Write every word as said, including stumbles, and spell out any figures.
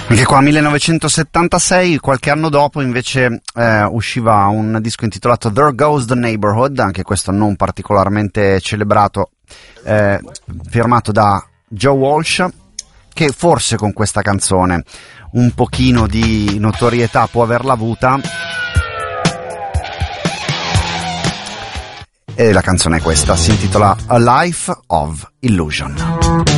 Anche qua millenovecentosettantasei, qualche anno dopo invece eh, usciva un disco intitolato There Goes the Neighborhood, anche questo non particolarmente celebrato, eh, firmato da Joe Walsh, che forse con questa canzone un pochino di notorietà può averla avuta. E la canzone è questa, si intitola A Life of Illusion.